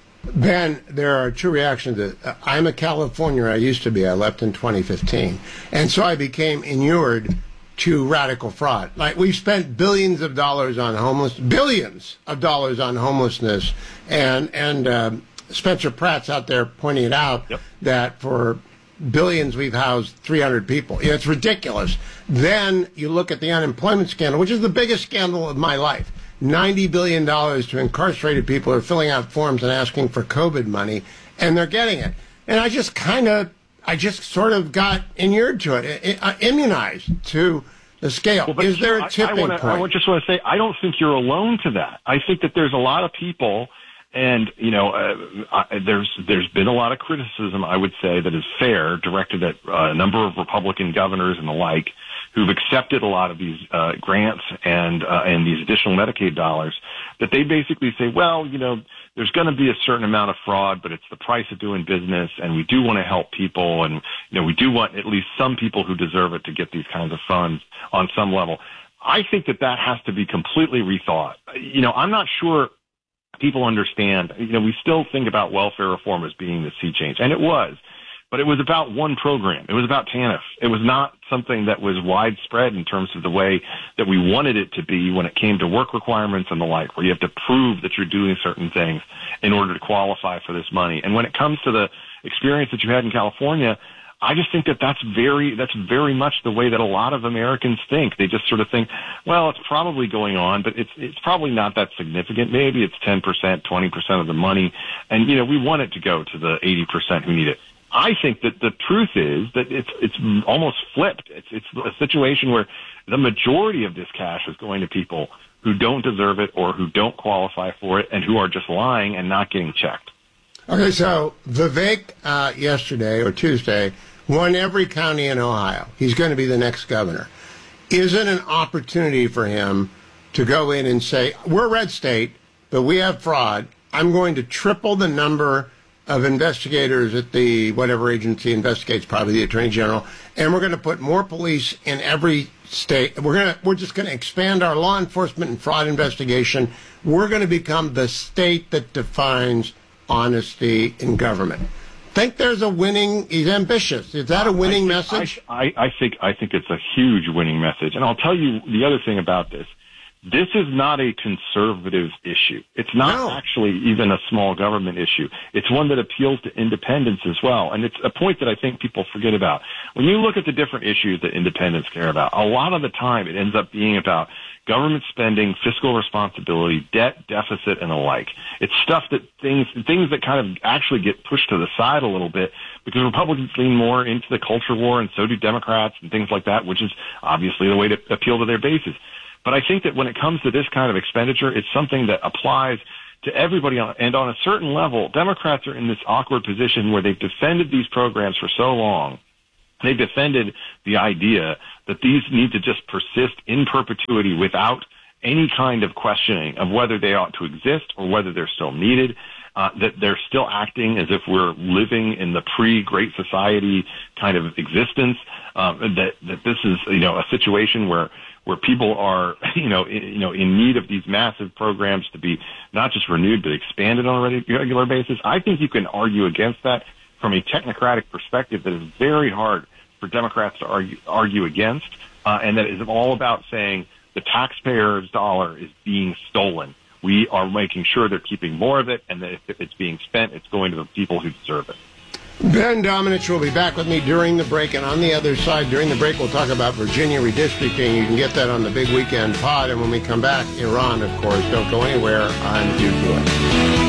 Ben, there are two reactions. To, uh, I'm a Californian. I used to be. I left in twenty fifteen. And so I became inured to radical fraud. Like, we've spent billions of dollars on homeless, billions of dollars on homelessness. And, and um, Spencer Pratt's out there pointing it out, yep, that for billions we've housed three hundred people. You know, it's ridiculous. Then you look at the unemployment scandal, which is the biggest scandal of my life. ninety billion dollars to incarcerated people who are filling out forms and asking for COVID money, and they're getting it. And I just kind of, I just sort of got inured to it, it, uh, immunized to the scale. Well, is there a I, tipping I wanna, point? I just want to say, I don't think you're alone to that. I think that there's a lot of people, and, you know, uh, I, there's there's been a lot of criticism, I would say, that is fair, directed at uh, a number of Republican governors and the like, who've accepted a lot of these uh, grants and uh, and these additional Medicaid dollars, that they basically say, well, you know, there's going to be a certain amount of fraud, but it's the price of doing business, and we do want to help people, and, you know, we do want at least some people who deserve it to get these kinds of funds on some level. I think that that has to be completely rethought. You know, I'm not sure people understand. You know, we still think about welfare reform as being the sea change, and it was. But it was about one program. It was about TANF. It was not something that was widespread in terms of the way that we wanted it to be when it came to work requirements and the like, where you have to prove that you're doing certain things in order to qualify for this money. And when it comes to the experience that you had in California, I just think that that's very, that's very much the way that a lot of Americans think. They just sort of think, well, it's probably going on, but it's, it's probably not that significant. Maybe it's ten percent, twenty percent of the money. And, you know, we want it to go to the eighty percent who need it. I think that the truth is that it's it's almost flipped. It's it's a situation where the majority of this cash is going to people who don't deserve it or who don't qualify for it and who are just lying and not getting checked. Okay, so Vivek uh, yesterday or Tuesday won every county in Ohio. He's going to be the next governor. Is it an opportunity for him to go in and say, we're a red state, but we have fraud. I'm going to triple the number of investigators at the whatever agency investigates, probably the Attorney General, and we're going to put more police in every state. We're gonna we're just going to expand our law enforcement and fraud investigation. We're going to become the state that defines honesty in government. Think there's a winning? He's ambitious. Is that a winning I think, message? I, I think I think it's a huge winning message, and I'll tell you the other thing about this. This is not a conservative issue. It's not no. actually even a small government issue. It's one that appeals to independents as well. And it's a point that I think people forget about. When you look at the different issues that independents care about, a lot of the time it ends up being about government spending, fiscal responsibility, debt, deficit, and the like. It's stuff that things, things that kind of actually get pushed to the side a little bit because Republicans lean more into the culture war, and so do Democrats and things like that, which is obviously the way to appeal to their bases. But I think that when it comes to this kind of expenditure, it's something that applies to everybody. And on a certain level, Democrats are in this awkward position where they've defended these programs for so long. They've defended the idea that these need to just persist in perpetuity without any kind of questioning of whether they ought to exist or whether they're still needed, uh, that they're still acting as if we're living in the pre-Great Society kind of existence, uh, that, that this is, you know, a situation where where people are, you know, in, you know, in need of these massive programs to be not just renewed but expanded on a regular basis. I think you can argue against that from a technocratic perspective that is very hard for Democrats to argue, argue against, uh, and that is all about saying the taxpayer's dollar is being stolen. We are making sure they're keeping more of it, and that if it's being spent, it's going to the people who deserve it. Ben Domenech will be back with me during the break, and on the other side, during the break, we'll talk about Virginia redistricting. You can get that on the Big Weekend Pod, and when we come back, Iran, of course. Don't go anywhere. I'm Hugh Boyd.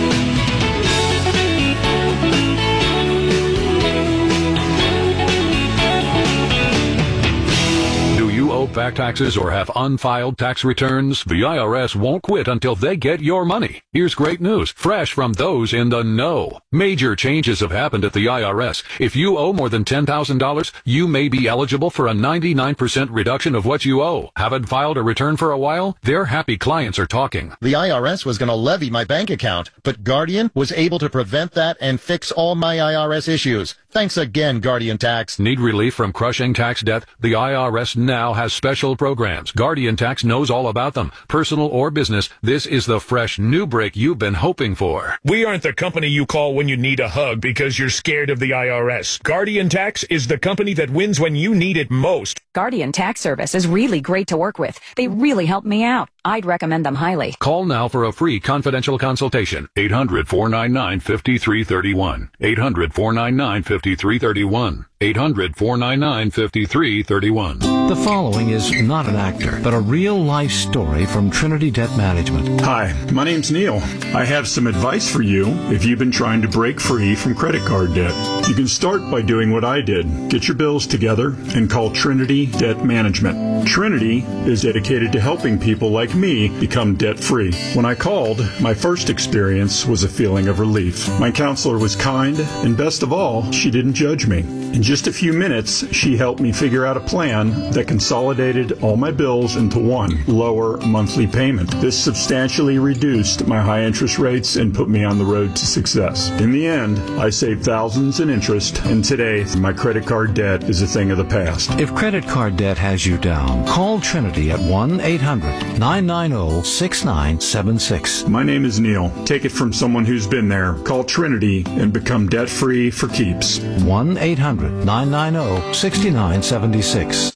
Owe back taxes or have unfiled tax returns? The I R S won't quit until they get your money. Here's great news, fresh from those in the know. Major changes have happened at the I R S. If you owe more than ten thousand dollars, you may be eligible for a ninety-nine percent reduction of what you owe. Haven't filed a return for a while? Their happy clients are talking. The I R S was going to levy my bank account, but Guardian was able to prevent that and fix all my I R S issues. Thanks again, Guardian Tax. Need relief from crushing tax debt? The I R S now has special programs. Guardian Tax knows all about them. Personal or business, this is the fresh new break you've been hoping for. We aren't the company you call when you need a hug because you're scared of the I R S. Guardian Tax is the company that wins when you need it most. Guardian Tax Service is really great to work with. They really helped me out. I'd recommend them highly. Call now for a free confidential consultation. eight hundred, four nine nine, five three three one. eight hundred, four nine nine, five three three one. eight hundred, four nine nine, five three three one. The following is not an actor, but a real-life story from Trinity Debt Management. Hi, my name's Neil. I have some advice for you if you've been trying to break free from credit card debt. You can start by doing what I did. Get your bills together and call Trinity Debt Management. Trinity is dedicated to helping people like me become debt-free. When I called, my first experience was a feeling of relief. My counselor was kind, and best of all, she didn't judge me. In just a few minutes, she helped me figure out a plan that consolidated all my bills into one lower monthly payment. This substantially reduced my high interest rates and put me on the road to success. In the end, I saved thousands in interest, and today, my credit card debt is a thing of the past. If credit card debt has you down, call Trinity at one eight hundred, nine nine zero, six nine seven six. My name is Neil. Take it from someone who's been there. Call Trinity and become debt-free for keeps. one eight hundred, nine nine zero, six nine seven six.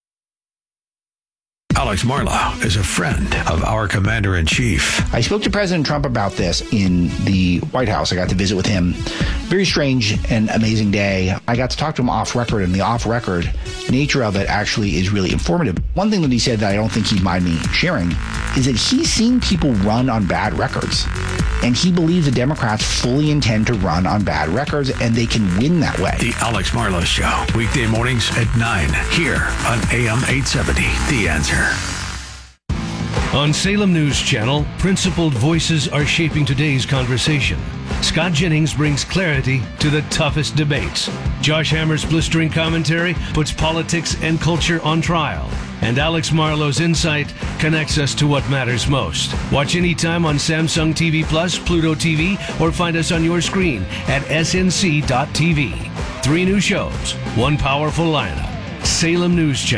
Alex Marlow is a friend of our commander-in-chief. I spoke to President Trump about this in the White House. I got to visit with him. Very strange and amazing day. I got to talk to him off record, and the off record nature of it actually is really informative. One thing that he said that I don't think he'd mind me sharing is that he's seen people run on bad records. And he believes the Democrats fully intend to run on bad records, and they can win that way. The Alex Marlow Show, weekday mornings at nine, here on A M eight seventy, The Answer. On Salem News Channel, principled voices are shaping today's conversation. Scott Jennings brings clarity to the toughest debates. Josh Hammer's blistering commentary puts politics and culture on trial. And Alex Marlow's insight connects us to what matters most. Watch anytime on Samsung T V Plus, Pluto T V, or find us on your screen at S N C dot T V. Three new shows, one powerful lineup. Salem News Channel.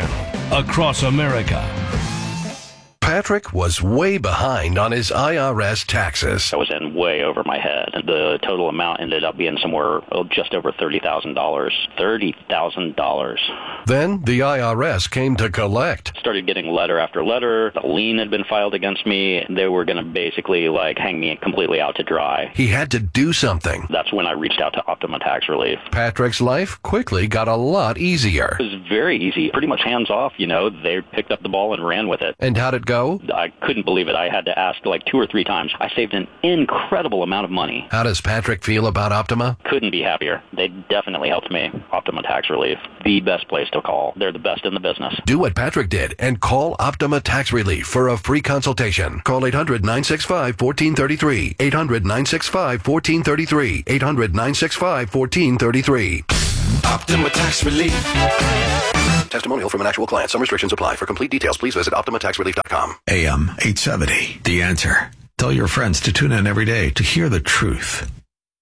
across America. Patrick was way behind on his I R S taxes. I was in way over my head. The total amount ended up being somewhere oh, just over thirty thousand dollars. thirty thousand dollars. Then the I R S came to collect. Started getting letter after letter. A lien had been filed against me. They were going to basically like hang me completely out to dry. He had to do something. That's when I reached out to Optima Tax Relief. Patrick's life quickly got a lot easier. It was very easy. Pretty much hands off, you know. They picked up the ball and ran with it. And how'd it go? I couldn't believe it. I had to ask like two or three times. I saved an incredible amount of money. How does Patrick feel about Optima? Couldn't be happier. They definitely helped me. Optima Tax Relief, the best place to call. They're the best in the business. Do what Patrick did and call Optima Tax Relief for a free consultation. Call eight hundred, nine six five, one four three three. eight hundred, nine six five, one four three three. eight hundred, nine six five, one four three three. Optima Tax Relief. Testimonial from an actual client. Some restrictions apply. For complete details, please visit optima tax relief dot com. A M eight seventy, The Answer. Tell your friends to tune in every day to hear the truth.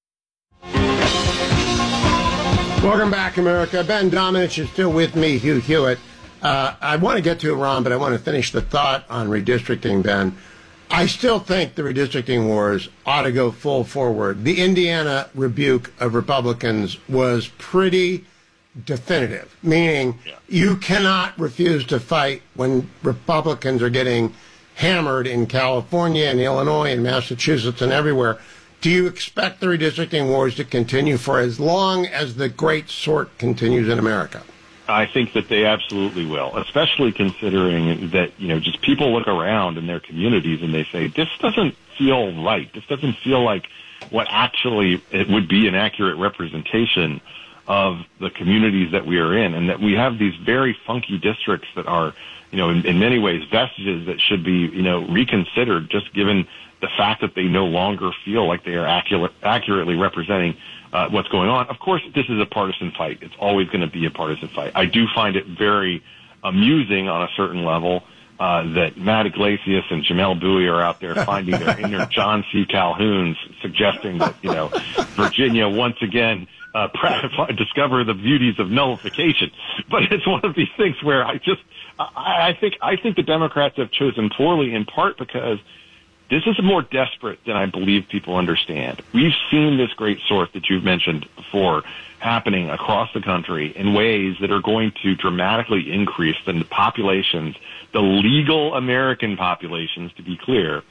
Welcome back, America. Ben Domenech is still with me, Hugh Hewitt. Uh, I want to get to Iran, but I want to finish the thought on redistricting, Ben. I still think the redistricting wars ought to go full forward. The Indiana rebuke of Republicans was pretty definitive, meaning you cannot refuse to fight when Republicans are getting hammered in California and Illinois and Massachusetts and everywhere. Do you expect the redistricting wars to continue for as long as the great sort continues in America? I think that they absolutely will, especially considering that, you know, just people look around in their communities and they say, this doesn't feel right. This doesn't feel like what actually it would be an accurate representation of the communities that we are in, and that we have these very funky districts that are, you know, in, in many ways vestiges that should be, you know, reconsidered just given the fact that they no longer feel like they are accurate, accurately representing uh, what's going on. Of course, this is a partisan fight. It's always going to be a partisan fight. I do find it very amusing on a certain level uh, that Matt Iglesias and Jamel Bowie are out there finding their inner John C. Calhouns, suggesting that, you know, Virginia once again uh, discover the beauties of nullification. But it's one of these things where I just, I, I think, I think the Democrats have chosen poorly, in part because this is more desperate than I believe people understand. We've seen this great sort that you've mentioned before happening across the country in ways that are going to dramatically increase the populations, the legal American populations, to be clear,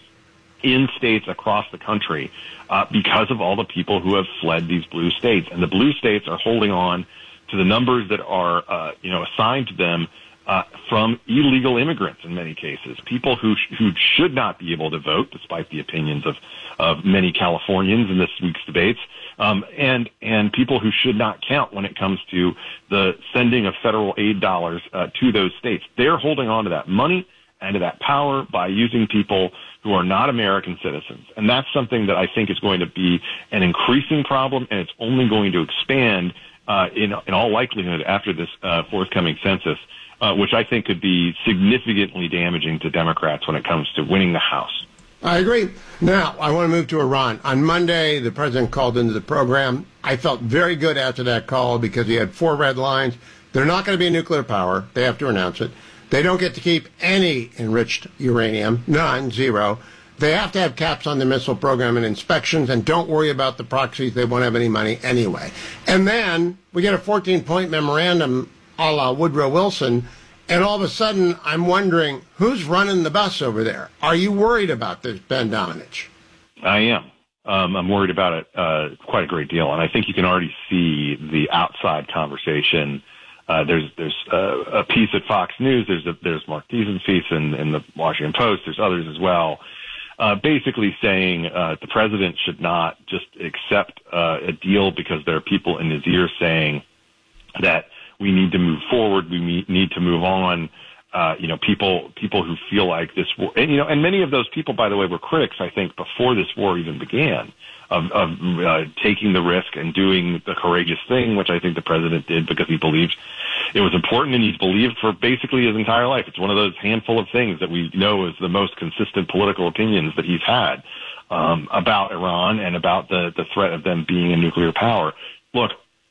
in states across the country uh, because of all the people who have fled these blue states. And the blue states are holding on to the numbers that are, uh, you know, assigned to them Uh, from illegal immigrants in many cases, people who sh- who should not be able to vote, despite the opinions of, of many Californians in this week's debates, um, and and people who should not count when it comes to the sending of federal aid dollars uh, to those states. They're holding on to that money and to that power by using people who are not American citizens, and that's something that I think is going to be an increasing problem, and it's only going to expand uh, in in all likelihood after this uh, forthcoming census. Uh, which I think could be significantly damaging to Democrats when it comes to winning the House. I agree. Now, I want to move to Iran. On Monday, the president called into the program. I felt very good after that call because he had four red lines. They're not going to be a nuclear power. They have to announce it. They don't get to keep any enriched uranium, none, zero. They have to have caps on the missile program and inspections, and don't worry about the proxies. They won't have any money anyway. And then we get a fourteen-point memorandum a la Woodrow Wilson, and all of a sudden I'm wondering, who's running the bus over there? Are you worried about this, Ben Domenech? I am. Um, I'm worried about it uh, quite a great deal, and I think you can already see the outside conversation. Uh, there's there's uh, a piece at Fox News. There's a, there's Mark Thiesen's piece in, in the Washington Post. There's others as well, uh, basically saying uh, the president should not just accept uh, a deal because there are people in his ear saying that we need to move forward. We need to move on. Uh, you know, people people who feel like this war, and you know, and many of those people, by the way, were critics, I think, before this war even began, of, of uh, taking the risk and doing the courageous thing, which I think the president did because he believed it was important, and he's believed for basically his entire life. It's one of those handful of things that we know is the most consistent political opinions that he's had um, about Iran and about the the threat of them being a nuclear power. Look,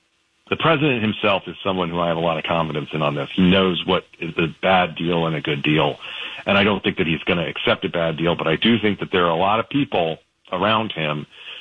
the president himself is someone who I have a lot of confidence in on this. He knows what is a bad deal and a good deal. And I don't think that he's going to accept a bad deal, but I do think that there are a lot of people around him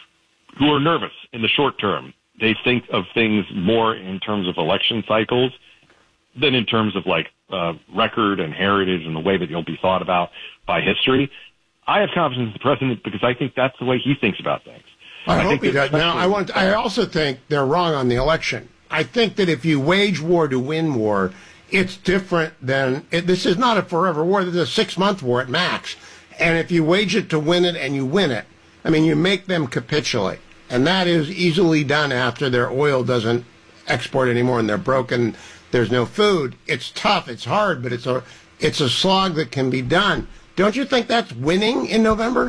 who are nervous in the short term. They think of things more in terms of election cycles than in terms of like uh, record and heritage and the way that he'll be thought about by history. I have confidence in the president because I think that's the way he thinks about things. I, I hope he does. Now, I want. I also think they're wrong on the election. I think that if you wage war to win war, it's different than it, this is not a forever war. This is a six-month war at max. And if you wage it to win it and you win it, I mean, you make them capitulate. And that is easily done after their oil doesn't export anymore and they're broken. There's no food. It's tough. It's hard, but it's a it's a slog that can be done. Don't you think that's winning in November?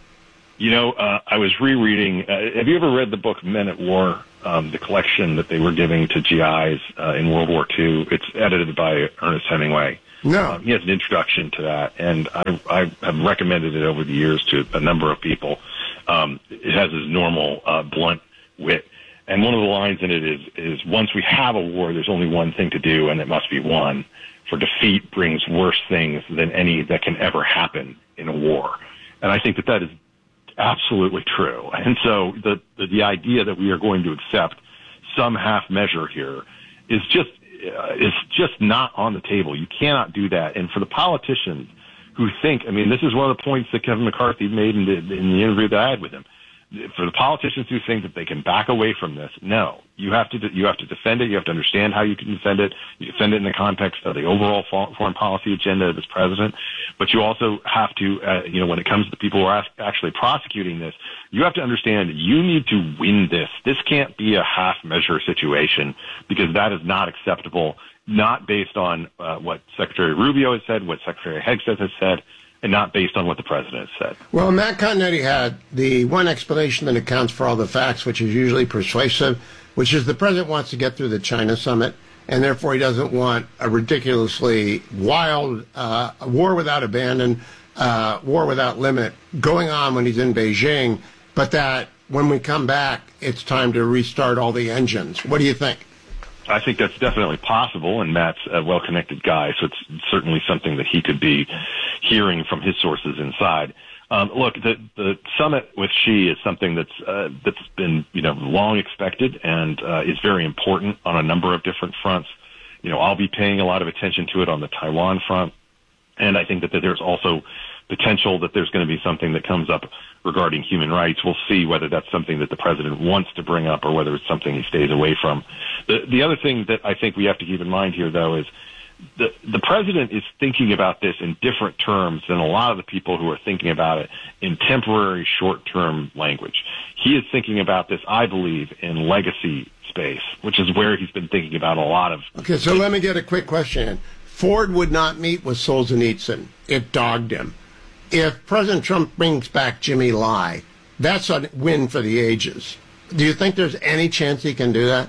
You know, uh, I was rereading. Uh, have you ever read the book Men at War, um, the collection that they were giving to G Is uh, in World War Two? It's edited by Ernest Hemingway. No. Um, he has an introduction to that, and I, I have recommended it over the years to a number of people. Um, it has his normal uh, blunt wit. And one of the lines in it is, is once we have a war, there's only one thing to do, and it must be won. For defeat brings worse things than any that can ever happen in a war. And I think that that is absolutely true. And so the, the, the idea that we are going to accept some half measure here is just, uh, is just not on the table. You cannot do that. And for the politicians who think, I mean, this is one of the points that Kevin McCarthy made in the, in the interview that I had with him. For the politicians who think that they can back away from this, no. You have to you have to defend it. You have to understand how you can defend it. You defend it in the context of the overall foreign policy agenda of this president. But you also have to, uh, you know, when it comes to the people who are actually prosecuting this, you have to understand you need to win this. This can't be a half-measure situation because that is not acceptable, not based on uh, what Secretary Rubio has said, what Secretary Hegseth has said, and not based on what the president said. Well, Matt Continetti had the one explanation that accounts for all the facts, which is usually persuasive, which is the president wants to get through the China summit, and therefore he doesn't want a ridiculously wild uh, war without abandon, uh, war without limit going on when he's in Beijing, but that when we come back, it's time to restart all the engines. What do you think? I think that's definitely possible, and Matt's a well-connected guy, so it's certainly something that he could be hearing from his sources inside. Um, look, the, the summit with Xi is something that's uh, that's been you know long expected and uh, is very important on a number of different fronts. You know, I'll be paying a lot of attention to it on the Taiwan front, and I think that, that there's also potential that there's going to be something that comes up regarding human rights. We'll see whether that's something that the president wants to bring up or whether it's something he stays away from. The, the other thing that I think we have to keep in mind here, though, is the, the president is thinking about this in different terms than a lot of the people who are thinking about it in temporary, short-term language. He is thinking about this, I believe, in legacy space, which is where he's been thinking about a lot of... Okay, so let me get a quick question in. Ford would not meet with Solzhenitsyn. It dogged him. If President Trump brings back Jimmy Lai, that's a win for the ages. Do you think there's any chance he can do that?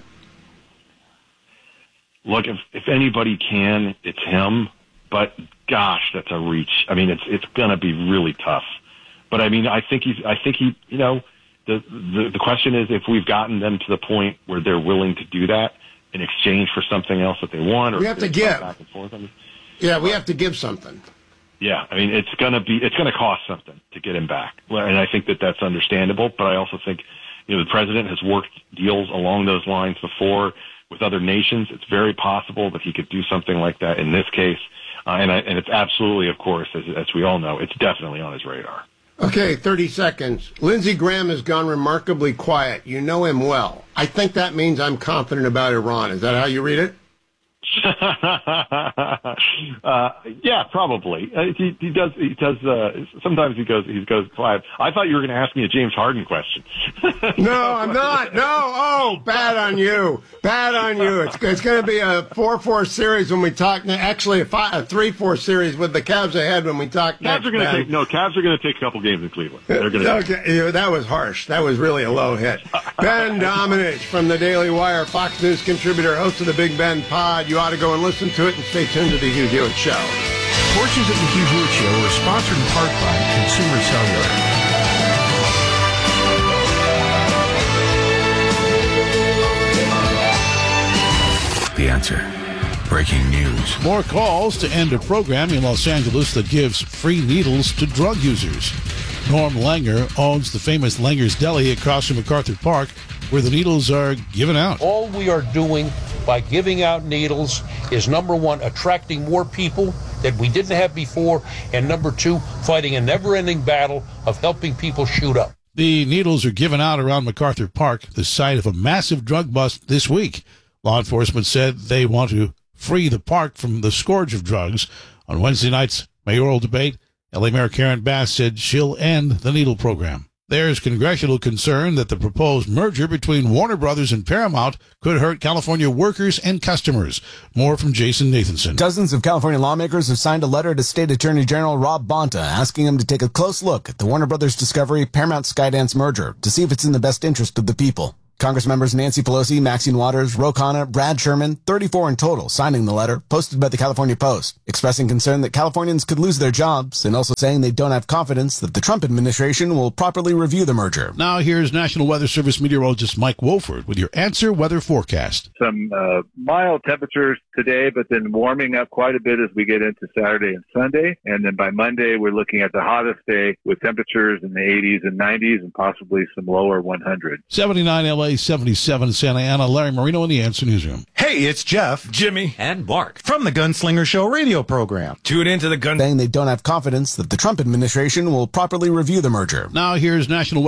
Look, if, if anybody can, it's him. But gosh, that's a reach. I mean, it's it's going to be really tough. But I mean, I think he's. I think he. You know, the, the the question is if we've gotten them to the point where they're willing to do that in exchange for something else that they want, or we have to give. Back and forth. I mean, yeah, we have to give something. Yeah, I mean, it's going to be, it's going to cost something to get him back. And I think that that's understandable, but I also think, you know, the president has worked deals along those lines before with other nations. It's very possible that he could do something like that in this case. Uh, and, I, and it's absolutely, of course, as, as we all know, it's definitely on his radar. Okay, thirty seconds. Lindsey Graham has gone remarkably quiet. You know him well. I think that means I'm confident about Iran. Is that how you read it? uh, yeah, probably. Uh, he, he does. He does. Uh, sometimes he goes. He goes quiet. I thought you were going to ask me a James Harden question. No, I'm not. No. Oh, bad on you. Bad on you. It's it's going to be a four four series when we talk. Actually, a, five, a three four series with the Cavs ahead when we talk. Cavs next, are going to man. take no. Cavs are going to take a couple games in Cleveland. They're going to. Okay, yeah, that was harsh. That was really a low hit. Ben Domenech from the Daily Wire, Fox News contributor, host of the Big Ben Pod. You ought to go and listen to it and stay tuned to the Hugh Hewitt Show. Portions of the Hugh Hewitt Show are sponsored in part by Consumer Cellular. The Answer. Breaking news. More calls to end a program in Los Angeles that gives free needles to drug users. Norm Langer owns the famous Langer's Deli across from MacArthur Park, where the needles are given out. All we are doing by giving out needles is, number one, attracting more people that we didn't have before, and number two, fighting a never-ending battle of helping people shoot up. The needles are given out around MacArthur Park, the site of a massive drug bust this week. Law enforcement said they want to free the park from the scourge of drugs. On Wednesday night's mayoral debate, L A Mayor Karen Bass said she'll end the needle program. There's congressional concern that the proposed merger between Warner Brothers and Paramount could hurt California workers and customers. More from Jason Nathanson. Dozens of California lawmakers have signed a letter to State Attorney General Rob Bonta asking him to take a close look at the Warner Brothers Discovery Paramount Skydance merger to see if it's in the best interest of the people. Congress members Nancy Pelosi, Maxine Waters, Ro Khanna, Brad Sherman, thirty-four in total, signing the letter posted by the California Post, expressing concern that Californians could lose their jobs and also saying they don't have confidence that the Trump administration will properly review the merger. Now here's National Weather Service meteorologist Mike Wolford with your Answer Weather forecast. Some uh, mild temperatures today, but then warming up quite a bit as we get into Saturday and Sunday. And then by Monday, we're looking at the hottest day with temperatures in the eighties and nineties and possibly some lower one hundred. seventy-nine L A, seventy-seven Santa Ana. Larry Marino in the Answer Newsroom. Hey, it's Jeff, Jimmy, and Mark from the Gunslinger Show radio program. Tune into the gun. Saying they don't have confidence that the Trump administration will properly review the merger. Now here's National